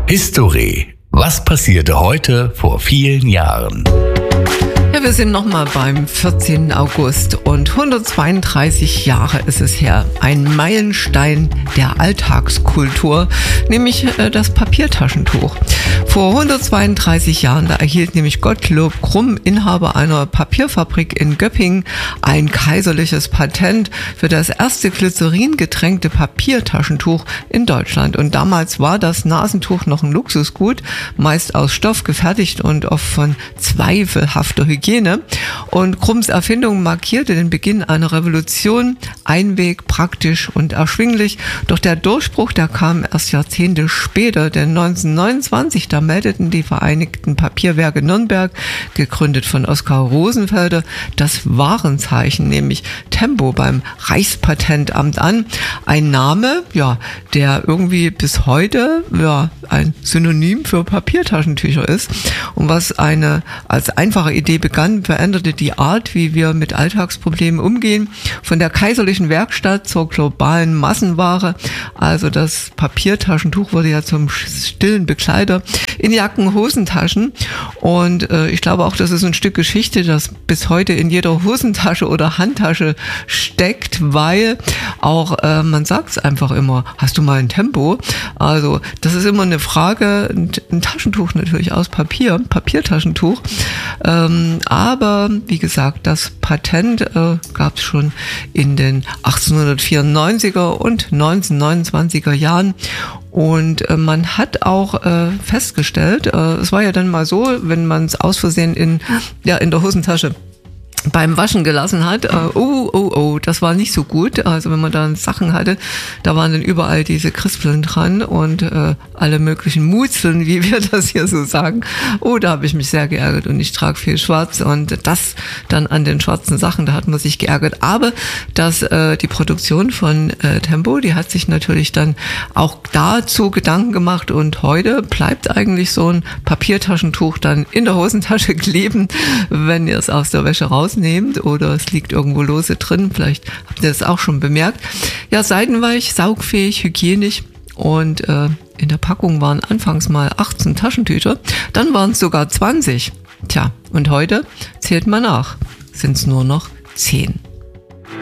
History. Was passierte heute vor vielen Jahren? Ja, wir sind nochmal beim 14. August und 132 Jahre ist es her. Ein Meilenstein der Alltagskultur, nämlich das Papiertaschentuch. Vor 132 Jahren, da erhielt nämlich Gottlob Krumm, Inhaber einer Papierfabrik in Göppingen, ein kaiserliches Patent für das erste glycerin-getränkte Papiertaschentuch in Deutschland. Und damals war das Nasentuch noch ein Luxusgut, meist aus Stoff gefertigt und oft von zweifelhafter Hygiene. Und Krumms Erfindung markierte den Beginn einer Revolution, Einweg, praktisch und erschwinglich. Doch der Durchbruch, der kam erst Jahrzehnte später, denn 1929, da meldeten die Vereinigten Papierwerke Nürnberg, gegründet von Oskar Rosenfelder, das Warenzeichen, nämlich Tempo beim Reichspatentamt an. Ein Name, ja, der irgendwie bis heute, ja, ein Synonym für Papiertaschentücher ist. Und was als einfache Idee begann, veränderte die Art, wie wir mit Alltagsproblemen umgehen. Von der kaiserlichen Werkstatt zur globalen Massenware. Also das Papiertaschentuch wurde ja zum stillen Begleiter in Jacken, Hosentaschen. Und ich glaube auch, das ist ein Stück Geschichte, das bis heute in jeder Hosentasche oder Handtasche steckt, weil auch, man sagt es einfach immer, hast du mal ein Tempo? Also das ist immer eine Frage, ein Taschentuch natürlich aus Papier, Papiertaschentuch. Aber wie gesagt, das Patent gab es schon in den 1894er und 1929er Jahren. Und man hat auch festgestellt, es war ja dann mal so, wenn man es aus Versehen in der Hosentasche beim Waschen gelassen hat, das war nicht so gut. Also wenn man da Sachen hatte, da waren dann überall diese Krispeln dran und alle möglichen Mutzeln, wie wir das hier so sagen. Da habe ich mich sehr geärgert und ich trage viel schwarz und das dann an den schwarzen Sachen, da hat man sich geärgert. Aber die Produktion von Tempo, die hat sich natürlich dann auch dazu Gedanken gemacht und heute bleibt eigentlich so ein Papiertaschentuch dann in der Hosentasche kleben, wenn ihr es aus der Wäsche rausnehmt oder es liegt irgendwo lose drin. Vielleicht habt ihr das auch schon bemerkt. Ja, seidenweich, saugfähig, hygienisch und in der Packung waren anfangs mal 18 Taschentücher, dann waren es sogar 20. Tja, und heute zählt man nach, sind es nur noch 10.